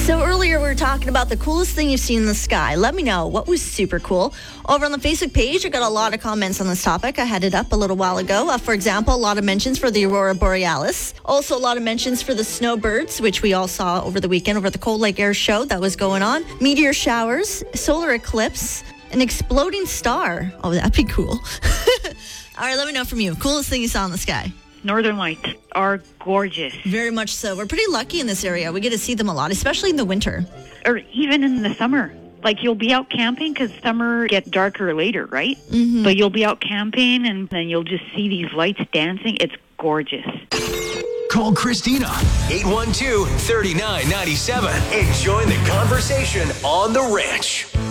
So earlier we were talking about the coolest thing you've seen in the sky. Let me know what was super cool. Over on the Facebook page, I got a lot of comments on this topic. I had it up a little while ago. For example, a lot of mentions for the Aurora Borealis. Also a lot of mentions for the snowbirds, which we all saw over the weekend over the Cold Lake Air Show that was going on. Meteor showers, solar eclipse, an exploding star. Oh, that'd be cool. All right, let me know from you. Coolest thing you saw in the sky. Northern Lights are gorgeous. Very much so. We're pretty lucky in this area. We get to see them a lot, especially in the winter. Or even in the summer. Like, you'll be out camping because summer gets darker later, right? Mm-hmm. But you'll be out camping and then you'll just see these lights dancing. It's gorgeous. Call Christina, 812-3997, and join the conversation on The Ranch.